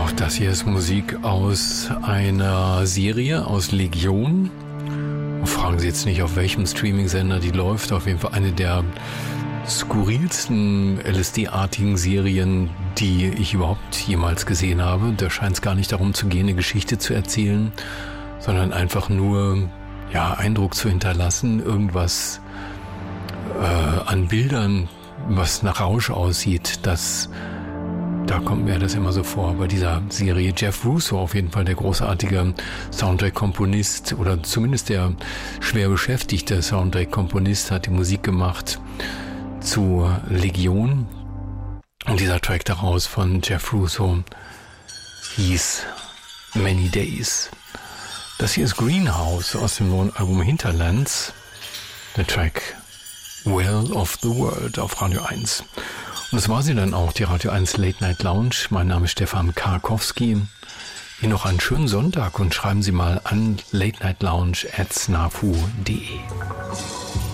Auch das hier ist Musik aus einer Serie aus Legion. Fragen Sie jetzt nicht, auf welchem Streaming-Sender die läuft. Auf jeden Fall eine der skurrilsten LSD-artigen Serien, die ich überhaupt jemals gesehen habe. Da scheint es gar nicht darum zu gehen, eine Geschichte zu erzählen, sondern einfach nur Eindruck zu hinterlassen, irgendwas an Bildern, was nach Rausch aussieht, da kommt mir das immer so vor. Bei dieser Serie Jeff Russo auf jeden Fall der großartige Soundtrack-Komponist oder zumindest der schwer beschäftigte Soundtrack-Komponist hat die Musik gemacht zu Legion. Und dieser Track daraus von Jeff Russo hieß Many Days. Das hier ist Greenhouse aus dem neuen Album Hinterlands. Der Track Well of the World auf Radio 1. Und das war sie dann auch, die Radio 1 Late Night Lounge. Mein Name ist Stefan Karkowski. Ihnen noch einen schönen Sonntag und schreiben Sie mal an latenightlounge@snafu.de.